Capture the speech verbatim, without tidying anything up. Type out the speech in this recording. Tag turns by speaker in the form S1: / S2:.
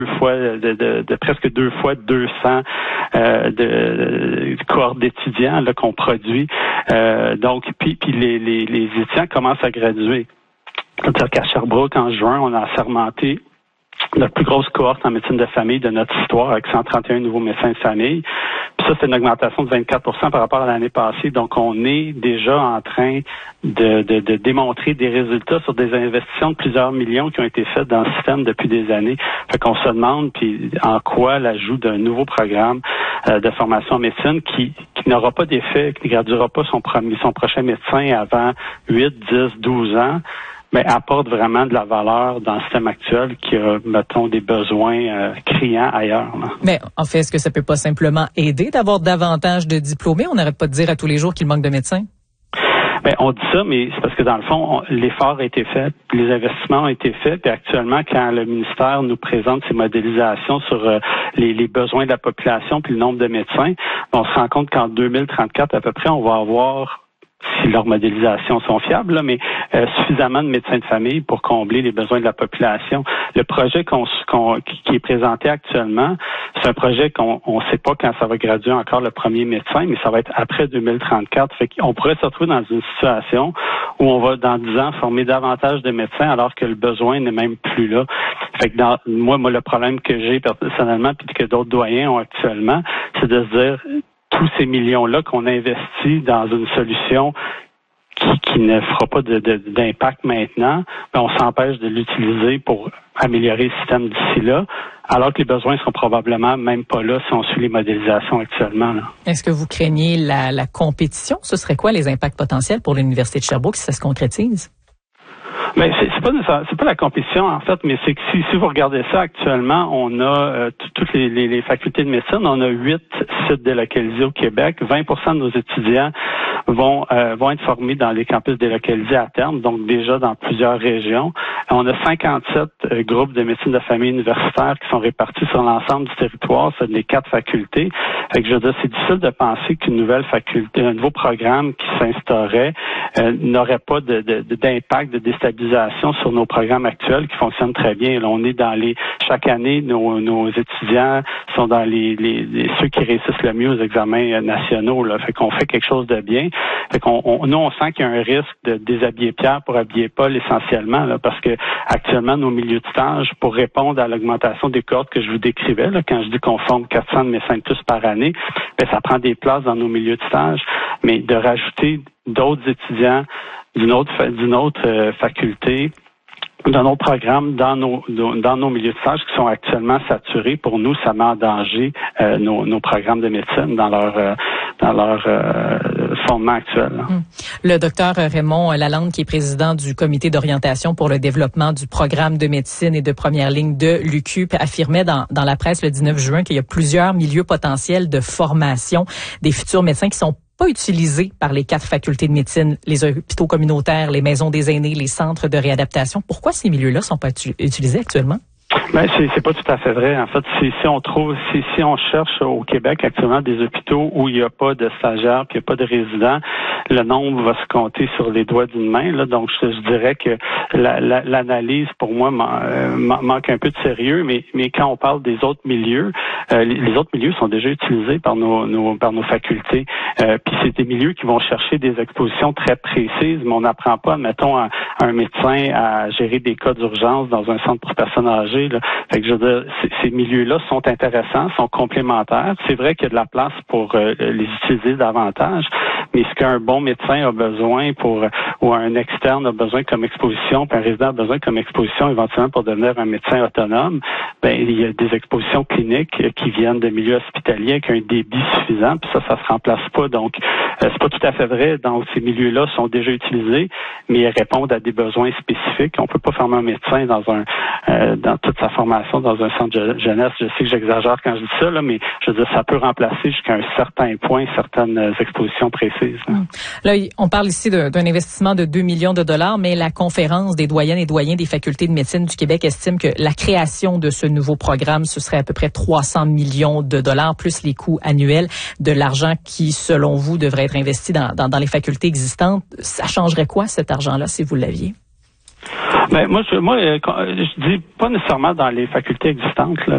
S1: fois de, de, de presque deux fois deux cents euh, de, de cohortes d'étudiants là, qu'on produit. Euh, donc, puis, puis les, les, les étudiants commencent à graduer. C'est-à-dire qu'à Sherbrooke, en juin, on a assermenté notre plus grosse cohorte en médecine de famille de notre histoire avec cent trente et un nouveaux médecins de famille. Puis ça, c'est une augmentation de vingt-quatre pour cent par rapport à l'année passée. Donc, on est déjà en train de, de, de démontrer des résultats sur des investissements de plusieurs millions qui ont été faites dans le système depuis des années. Fait qu'on se demande puis en quoi l'ajout d'un nouveau programme euh, de formation en médecine qui, qui n'aura pas d'effet, qui ne graduera pas son, premier, son prochain médecin avant huit, dix, douze ans, mais apporte vraiment de la valeur dans le système actuel qui a, mettons, des besoins euh, criants ailleurs. Là.
S2: Mais en fait, est-ce que ça peut pas simplement aider d'avoir davantage de diplômés? On n'arrête pas de dire à tous les jours qu'il manque de médecins.
S1: Ben, on dit ça, mais c'est parce que dans le fond, on, l'effort a été fait, les investissements ont été faits, puis actuellement, quand le ministère nous présente ses modélisations sur euh, les, les besoins de la population puis le nombre de médecins, on se rend compte qu'en deux mille trente-quatre à peu près, on va avoir, si leurs modélisations sont fiables, là, mais euh, suffisamment de médecins de famille pour combler les besoins de la population. Le projet qu'on, qu'on, qui est présenté actuellement, c'est un projet qu'on ne sait pas quand ça va graduer encore le premier médecin, mais ça va être après deux mille trente-quatre. Fait qu'on pourrait se retrouver dans une situation où on va, dans dix ans, former davantage de médecins alors que le besoin n'est même plus là. Fait que dans, moi, moi, le problème que j'ai personnellement, puis que d'autres doyens ont actuellement, c'est de se dire tous ces millions-là qu'on investit dans une solution qui, qui ne fera pas de, de, d'impact maintenant, ben on s'empêche de l'utiliser pour améliorer le système d'ici là, alors que les besoins seront probablement même pas là si on suit les modélisations actuellement. Là.
S2: Est-ce que vous craignez la, la compétition? Ce serait quoi les impacts potentiels pour l'Université de Sherbrooke si ça se concrétise?
S1: Mais c'est, c'est pas c'est pas la compétition en fait, mais c'est que si, si vous regardez ça actuellement, on a euh, t- toutes les, les, les facultés de médecine, on a huit sites délocalisés au Québec. vingt pour cent de nos étudiants vont euh, vont être formés dans les campus délocalisés à terme, donc déjà dans plusieurs régions. On a cinquante-sept euh, groupes de médecine de famille universitaires qui sont répartis sur l'ensemble du territoire, c'est les quatre facultés. Fait que je veux dire, c'est difficile de penser qu'une nouvelle faculté, un nouveau programme qui s'instaurait euh, n'aurait pas de, de, de, d'impact, de déstabilisation sur nos programmes actuels qui fonctionnent très bien. Là, on est dans les chaque année, nos, nos étudiants sont dans les, les, les ceux qui réussissent le mieux aux examens nationaux. Là, fait qu'on fait quelque chose de bien. Fait qu'on on, nous on sent qu'il y a un risque de déshabiller Pierre pour habiller Paul essentiellement, là, parce que actuellement nos milieux de stage, pour répondre à l'augmentation des cohortes que je vous décrivais, là, quand je dis qu'on forme quatre cents de médecins de plus par année, ben ça prend des places dans nos milieux de stage, mais de rajouter d'autres étudiants d'une autre d'une autre euh, faculté, d'un autre programme dans nos dans nos milieux de stage qui sont actuellement saturés. Pour nous, ça met en danger euh, nos, nos programmes de médecine dans leur euh, dans leur euh, fondement actuel.
S2: Hum. Le docteur Raymond Lalande, qui est président du comité d'orientation pour le développement du programme de médecine et de première ligne de l'U Q U P, affirmait dans dans la presse le dix-neuf juin qu'il y a plusieurs milieux potentiels de formation des futurs médecins qui sont pas utilisés par les quatre facultés de médecine, les hôpitaux communautaires, les maisons des aînés, les centres de réadaptation. Pourquoi ces milieux-là sont pas utilisés actuellement?
S1: Ben c'est c'est pas tout à fait vrai. En fait, si si on trouve si si on cherche au Québec actuellement des hôpitaux où il n'y a pas de stagiaires, puis il n'y a pas de résidents, le nombre va se compter sur les doigts d'une main. Là, donc je, je dirais que la, la, l'analyse pour moi euh, manque un peu de sérieux. Mais mais quand on parle des autres milieux, euh, les, les autres milieux sont déjà utilisés par nos, nos par nos facultés. Euh, puis c'est des milieux qui vont chercher des expositions très précises, mais on n'apprend pas, mettons, à, à un médecin à gérer des cas d'urgence dans un centre pour personnes âgées. Là. Fait que je veux dire, c- ces milieux-là sont intéressants, sont complémentaires. C'est vrai qu'il y a de la place pour euh, les utiliser davantage, mais ce qu'un bon médecin a besoin pour ou un externe a besoin comme exposition, puis un résident a besoin comme exposition éventuellement pour devenir un médecin autonome, ben il y a des expositions cliniques qui viennent de milieux hospitaliers avec un débit suffisant, puis ça, ça se remplace pas. Donc, euh, c'est pas tout à fait vrai. Donc, ces milieux-là sont déjà utilisés, mais ils répondent à des besoins spécifiques. On peut pas former un médecin dans un euh, dans toute sa formation dans un centre de jeunesse. Je sais que j'exagère quand je dis ça, là, mais je veux dire, ça peut remplacer jusqu'à un certain point certaines expositions précises. Là,
S2: hum. là on parle ici de, d'un investissement de deux millions de dollars, mais la conférence des doyennes et doyens des facultés de médecine du Québec estime que la création de ce nouveau programme, ce serait à peu près trois cents millions de dollars, plus les coûts annuels de l'argent qui, selon vous, devrait être investi dans, dans, dans les facultés existantes. Ça changerait quoi, cet argent-là, si vous l'aviez?
S1: Ben, moi, je, moi, je dis pas nécessairement dans les facultés existantes, là.